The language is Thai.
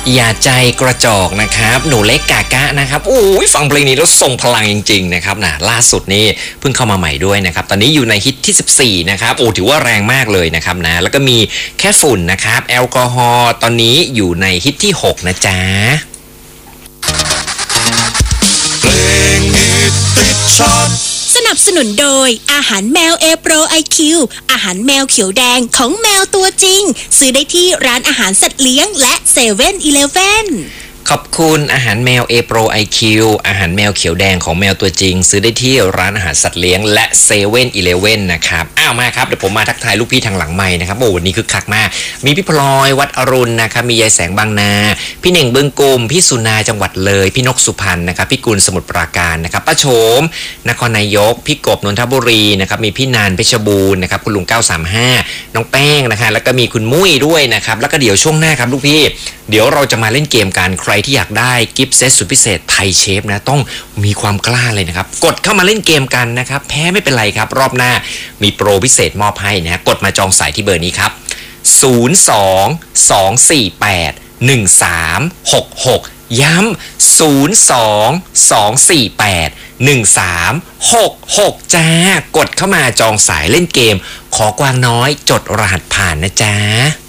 อย่าใจกระจอกนะครับหนูเล็กกากะนะครับโอ้ยฟังเพลงนี้แล้วทรงพลังจริงๆนะครับนะล่าสุดนี่เพิ่งเข้ามาใหม่ด้วยนะครับตอนนี้อยู่ในฮิตที่14นะครับโอ้ถือว่าแรงมากเลยนะครับนะแล้วก็มีแค่ฝุ่นนะครับแอลกอฮอล์ตอนนี้อยู่ในฮิตที่6นะจ๊ะเพลงฮิตติดชาร์ตสนับสนุนโดยอาหารแมว A Pro IQ อาหารแมวเขียวแดงของแมวตัวจริงซื้อได้ที่ร้านอาหารสัตว์เลี้ยงและ7-Eleven ขอบคุณอาหารแมว A Pro IQ อาหารแมวเขียวแดงของแมวตัวจริงซื้อได้ที่ร้านอาหารสัตว์เลี้ยงและ7-Elevenนะครับมาครับเดี๋ยวผมมาทักทายลูกพี่ทางหลังไมค์นะครับโอ้วันนี้คึกคักมากมีพี่พลอยวัดอรุณนะครับมียายแสงบางนาพี่เหน่งเบื้องกุมพี่สุนาจังหวัดเลยพี่นกสุพรรณนะครับพี่กุลสมุทรปราการนะครับป้าโฉมนครนายกพี่กบนนทบุรีนะครับมีพี่นานเพชรบูรณ์นะครับคุณลุง935น้องแป้งนะคะแล้วก็มีคุณมุ้ยด้วยนะครับแล้วก็เดี๋ยวช่วงหน้าครับลูกพี่เดี๋ยวเราจะมาเล่นเกมกันใครที่อยากได้กิฟต์เซตสุดพิเศษไทยเชฟนะต้องมีความกล้าเลยนะครับกดเข้ามาเล่นเกมกันนะครับแพ้ไม่เป็นไรครับรอบหน้ามีโปรพิเศษมอบให้นะกดมาจองสายที่เบอร์นี้ครับ02-248-1366ย้ำ02-248-1366จ้ากดเข้ามาจองสายเล่นเกมขอกวางน้อยจดรหัสผ่านนะจ๊ะ